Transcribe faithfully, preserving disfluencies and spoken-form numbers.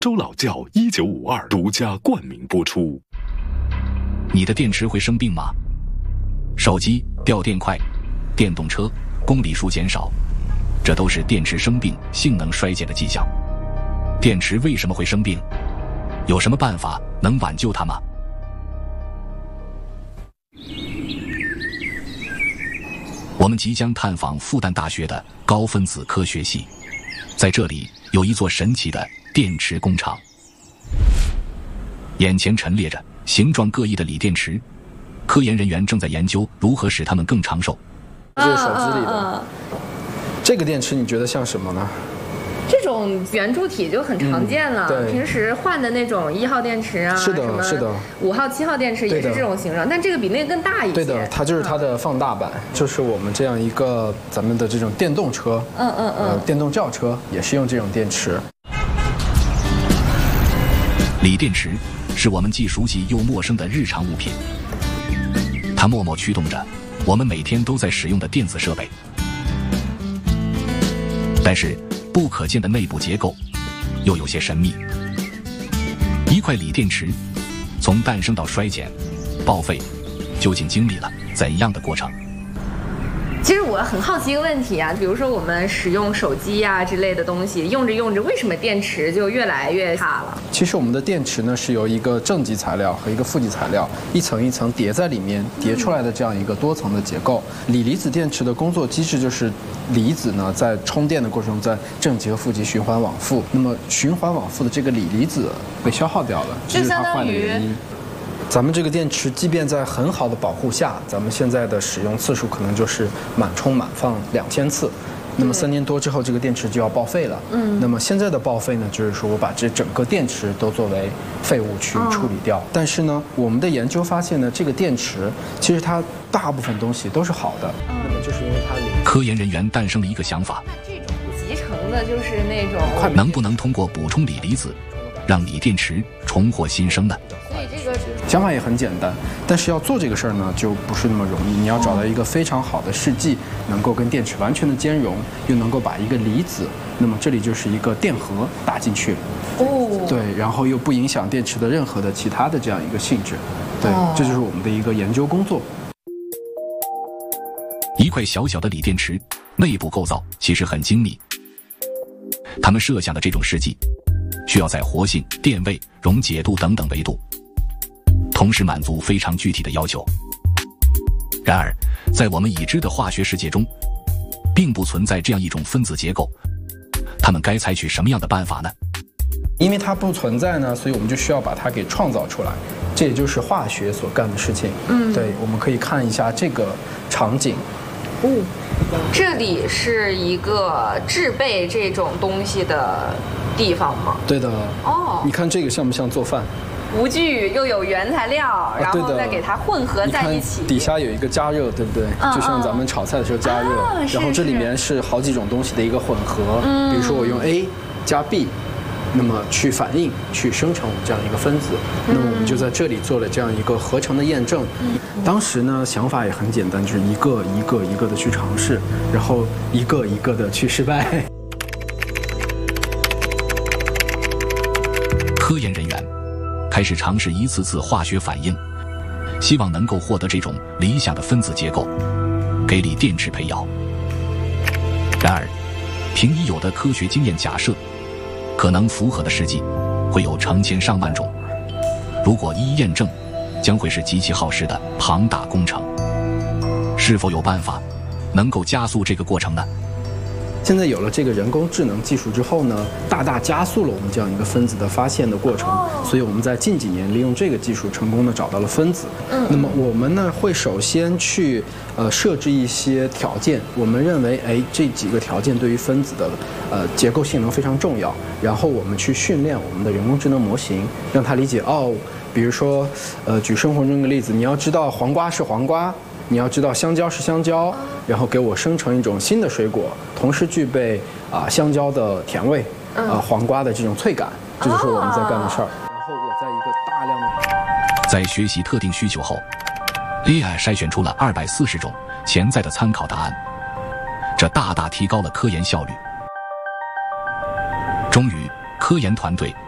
周老教一九五二独家冠名播出。 你的电池会生病吗？手机掉电快，电动车公里数减少，这都是电池生病、性能衰减的迹象。电池为什么会生病？有什么办法能挽救它吗？我们即将探访复旦大学的高分子科学系，在这里有一座神奇的电池工厂。眼前陈列着形状各异的锂电池，科研人员正在研究如何使它们更长寿。 这是手机里的。这个电池你觉得像什么呢？ 这种圆柱体就很常见了， 嗯、 平时换的那种一号电池啊， 是的，是的， 五号、七号电池也是这种形状，但这个比那个更大一些。 对的，它就是它的放大版，嗯、就是我们这样一个咱们的这种电动车， 嗯嗯嗯， 呃，电动轿车也是用这种电池。 锂电池是我们既熟悉又陌生的日常物品，它默默驱动着我们每天都在使用的电子设备。但是不可见的内部结构又有些神秘。一块锂电池从诞生到衰减、报废，究竟经历了怎样的过程？ 其实我很好奇一个问题啊，比如说我们使用手机啊之类的东西，用着用着，为什么电池就越来越差了？ 其实我们的电池呢，是由一个正极材料和一个负极材料一层一层叠在里面叠出来的这样一个多层的结构。锂离子电池的工作机制就是离子呢在充电的过程中，在正极和负极循环往复，那么循环往复的这个锂离子被消耗掉了，这是它坏的原因。咱们这个电池即便在很好的保护下，咱们现在的使用次数可能就是满充满放两千次，那么三年多之后这个电池就要报废了。嗯，那么现在的报废呢，就是说我把这整个电池都作为废物去处理掉。哦、但是呢，我们的研究发现呢，这个电池其实它大部分东西都是好的，嗯、那么就是因为它离科研人员诞生了一个想法， 那这种集成的就是那种能不能通过补充锂离子，让锂电池重获新生呢？ 所以这个想法也很简单，但是要做这个事儿呢，就不是那么容易。你要找到一个非常好的试剂，能够跟电池完全的兼容，又能够把一个离子，那么这里就是一个电荷打进去。哦。对，然后又不影响电池的任何的其他的这样一个性质。对，哦、这就是我们的一个研究工作。 一块小小的锂电池，内部构造其实很精密。他们设想的这种试剂，需要在活性、电位、溶解度等等维度同时满足非常具体的要求。然而，在我们已知的化学世界中，并不存在这样一种分子结构。他们该采取什么样的办法呢？ 因为它不存在呢，所以我们就需要把它给创造出来。这也就是化学所干的事情。嗯，对，我们可以看一下这个场景。 哦，这里是一个制备这种东西的地方吗？ 对的。哦，你看这个像不像做饭？ 无惧又有原材料，然后再给它混合在一起。 底下有一个加热，对不对？嗯、就像咱们炒菜的时候加热，啊、然后这里面是好几种东西的一个混合。嗯，比如说我用 A 加 B， 那么去反应去生成我们这样一个分子。嗯、那么我们就在这里做了这样一个合成的验证。嗯、当时呢想法也很简单，就是一个一个一个的去尝试，然后一个一个的去失败。 科研人员开始尝试一次次化学反应，希望能够获得这种理想的分子结构，给锂电池配药。然而，凭已有的科学经验假设，可能符合的试剂会有成千上万种，如果一一验证，将会是极其耗时的庞大工程。是否有办法能够加速这个过程呢？ 现在有了这个人工智能技术之后呢，大大加速了我们这样一个分子的发现的过程。所以我们在近几年利用这个技术成功的找到了分子。嗯，那么我们呢会首先去呃设置一些条件，我们认为哎这几个条件对于分子的呃结构性能非常重要，然后我们去训练我们的人工智能模型，让它理解哦，比如说呃举生活中一个例子，你要知道黄瓜是黄瓜。你要知道香蕉是香蕉，然后给我生成一种新的水果，同时具备啊、呃、香蕉的甜味，啊、呃、黄瓜的这种脆感，这就是我们在干的事儿。然后我在一个大量的在学习特定需求后 ，A I 筛选出了二百四十种潜在的参考答案，这大大提高了科研效率。终于，科研团队